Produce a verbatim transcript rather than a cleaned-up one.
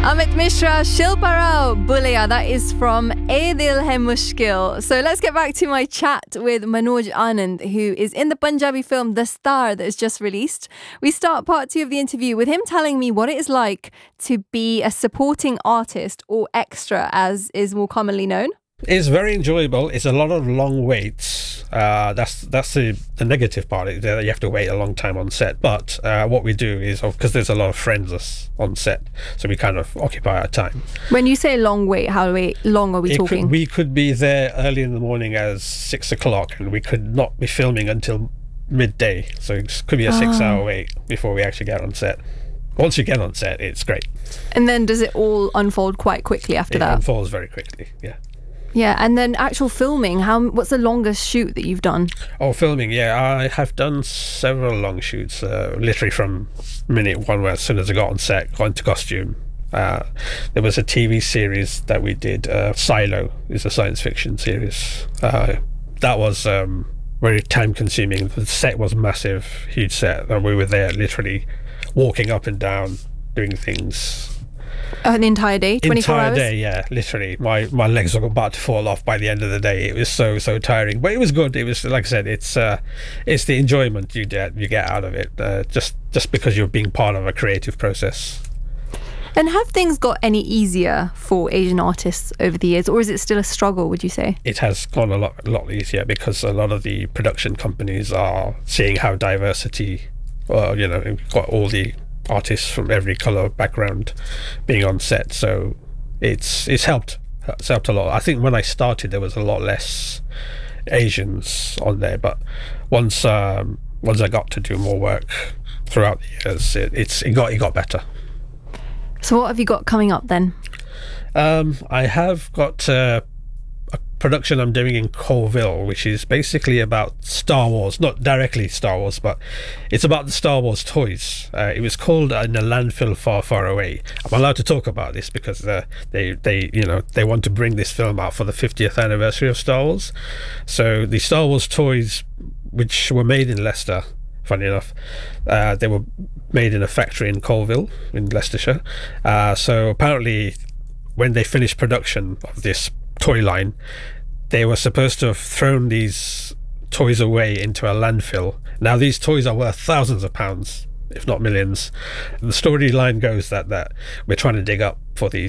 Amit Mishra, Shilpa Rao, Buleya, that is from Ae Dil Hai Mushkil. So let's get back to my chat with Manoj Anand, who is in the Punjabi film The Star that is just released. We start part two of the interview with him telling me what it is like to be a supporting artist, or extra as is more commonly known. It's very enjoyable. It's a lot of long waits. Uh, that's that's the, the negative part. You have to wait a long time on set. But uh, what we do is, because there's a lot of friends on set, so we kind of occupy our time. When you say long wait, how wait, long are we it talking? Could, we could be there early in the morning as six o'clock, and we could not be filming until midday. So it could be a six-hour wait before we actually get on set. Once you get on set, it's great. And then does it all unfold quite quickly after it that? It unfolds very quickly, yeah. Yeah, and then actual filming, how what's the longest shoot that you've done? Oh, filming, yeah. I have done several long shoots, uh, literally from minute one, where as soon as I got on set, got into costume. Uh, there was a T V series that we did, uh, Silo, is a science fiction series. Uh, that was um, very time-consuming. The set was massive, huge set, and we were there literally walking up and down, doing things. An entire day, twenty-four entire hours? Day, yeah, literally. My my legs were about to fall off by the end of the day. It was so so tiring, but it was good. It was, like I said, it's uh, it's the enjoyment you get you get out of it, uh, just just because you're being part of a creative process. And have things got any easier for Asian artists over the years, or is it still a struggle, would you say? It has gone a lot a lot easier, because a lot of the production companies are seeing how diversity, well, you know, we've got all the artists from every colour background being on set, so it's it's helped it's helped a lot. I think when I started there was a lot less Asians on there, but once um, once I got to do more work throughout the years, it, it's it got it got better. So what have you got coming up then? Um, I have got uh, a production I'm doing in Colville, which is basically about Star Wars, not directly Star Wars, but it's about the Star Wars toys. Uh, it was called In a Landfill Far, Far Away. I'm allowed to talk about this because uh, they, they, you know, they want to bring this film out for the fiftieth anniversary of Star Wars. So the Star Wars toys, which were made in Leicester, funny enough, uh, they were made in a factory in Colville in Leicestershire. Uh, so apparently, when they finished production of this toy line, they were supposed to have thrown these toys away into a landfill. Now these toys are worth thousands of pounds, if not millions. The storyline goes that that we're trying to dig up for these